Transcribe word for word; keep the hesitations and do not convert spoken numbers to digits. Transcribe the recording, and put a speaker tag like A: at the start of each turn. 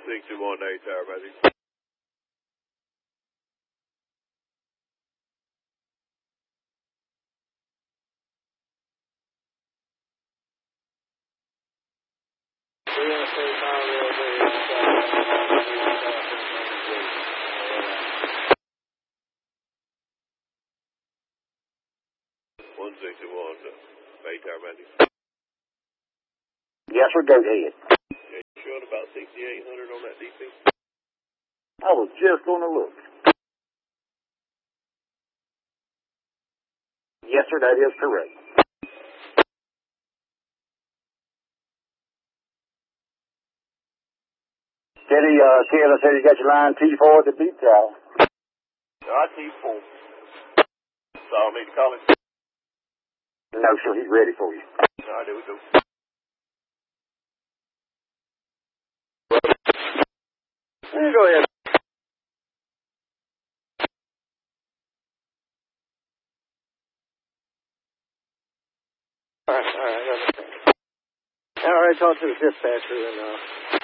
A: sixty-one eight Tower, Matthew. one sixty-one eight Tower, Matthew.
B: Yes, sir, go ahead.
A: Okay, you showing about sixty-eight hundred on that D P?
B: I was just going to look. Yes, sir, that is correct. Said he, uh, Taylor said he got your line T four at the beat tower.
A: No, I T four. So I'll need to call him?
B: No, sir, he's ready for you.
A: All right, there we go.
B: You go ahead. All right, all right, I understand. All right, talk to the dispatcher and, uh,